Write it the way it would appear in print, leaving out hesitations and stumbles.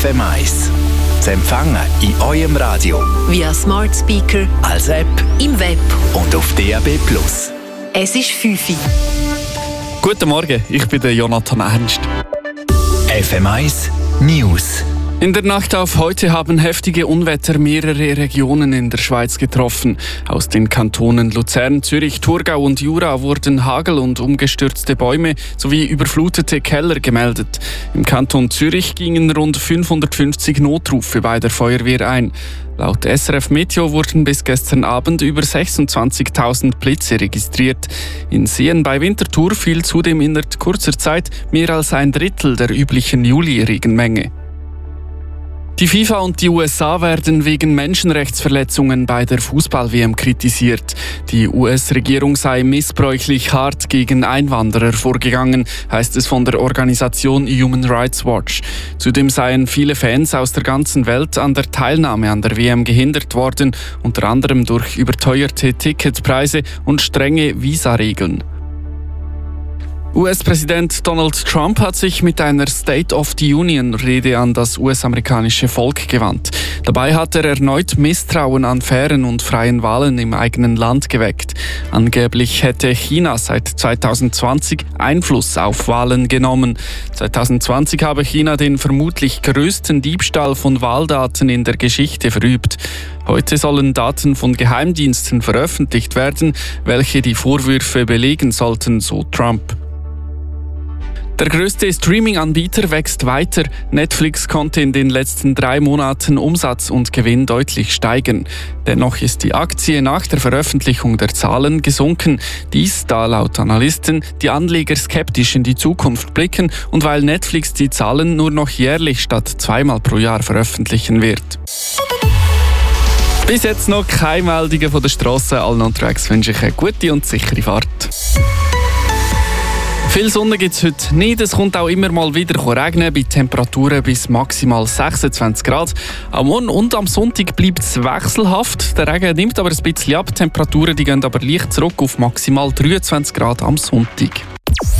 FM1. Zu empfangen in eurem Radio, via Smart Speaker, als App im Web und auf DAB+. Es ist 5 Uhr. Guten Morgen, ich bin der Jonathan Ernst. FM1 News. In der Nacht auf heute haben heftige Unwetter mehrere Regionen in der Schweiz getroffen. Aus den Kantonen Luzern, Zürich, Thurgau und Jura wurden Hagel und umgestürzte Bäume sowie überflutete Keller gemeldet. Im Kanton Zürich gingen rund 550 Notrufe bei der Feuerwehr ein. Laut SRF Meteo wurden bis gestern Abend über 26.000 Blitze registriert. In Seen bei Winterthur fiel zudem innerhalb kurzer Zeit mehr als ein Drittel der üblichen Juli-Regenmenge. Die FIFA und die USA werden wegen Menschenrechtsverletzungen bei der Fußball-WM kritisiert. Die US-Regierung sei missbräuchlich hart gegen Einwanderer vorgegangen, heißt es von der Organisation Human Rights Watch. Zudem seien viele Fans aus der ganzen Welt an der Teilnahme an der WM gehindert worden, unter anderem durch überteuerte Ticketpreise und strenge Visaregeln. US-Präsident Donald Trump hat sich mit einer State of the Union-Rede an das US-amerikanische Volk gewandt. Dabei hat er erneut Misstrauen an fairen und freien Wahlen im eigenen Land geweckt. Angeblich hätte China seit 2020 Einfluss auf Wahlen genommen. 2020 habe China den vermutlich größten Diebstahl von Wahldaten in der Geschichte verübt. Heute sollen Daten von Geheimdiensten veröffentlicht werden, welche die Vorwürfe belegen sollten, so Trump. Der größte Streaming-Anbieter wächst weiter. Netflix konnte in den letzten 3 Monaten Umsatz und Gewinn deutlich steigern. Dennoch ist die Aktie nach der Veröffentlichung der Zahlen gesunken. Dies, da laut Analysten die Anleger skeptisch in die Zukunft blicken und weil Netflix die Zahlen nur noch jährlich statt 2-mal pro Jahr veröffentlichen wird. Bis jetzt noch keine Meldungen von der Strasse. Allen unterwegs wünsche ich eine gute und sichere Fahrt. Viel Sonne gibt es heute nicht. Es kommt auch immer mal wieder regnen, bei Temperaturen bis maximal 26 Grad. Am Morgen und am Sonntag bleibt es wechselhaft. Der Regen nimmt aber ein bisschen ab. Die Temperaturen die gehen aber leicht zurück auf maximal 23 Grad am Sonntag.